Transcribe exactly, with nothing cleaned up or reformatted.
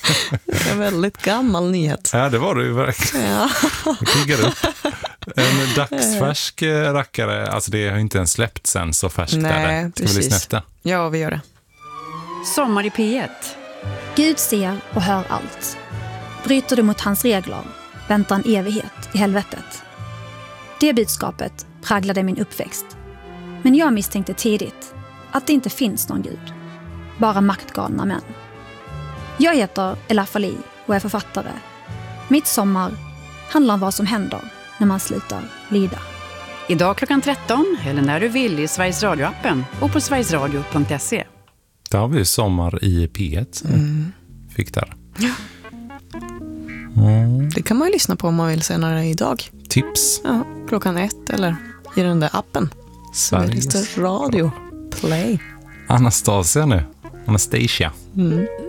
En väldigt gammal nyhet. Ja, det var det ju verkligen. Ja. Piggar upp. En dagsfärsk rackare, alltså det har ju inte ens släppt sen så färskt. Nej, där. Ska precis. vi lyssna efter? Ja, vi gör det. Sommar i P ett. Gud ser och hör allt. Bryter du mot hans regler, väntar en evighet i helvetet. Det budskapet präglade min uppväxt. Men jag misstänkte tidigt att det inte finns någon gud. Bara maktgalna män. Jag heter Ella Fali och är författare. Mitt sommar handlar om vad som händer när man slutar lyda. Idag klockan tretton eller när du vill i Sveriges Radio-appen och på sverigesradio punkt se. Där har vi Sommar i P ett. Mm. Fick där. Ja. Mm. Det kan man ju lyssna på om man vill senare idag. Tips. Ja, klockan ett eller i den där appen. Sveriges Radio Play. Anastasia nu. Anastasia. Mm.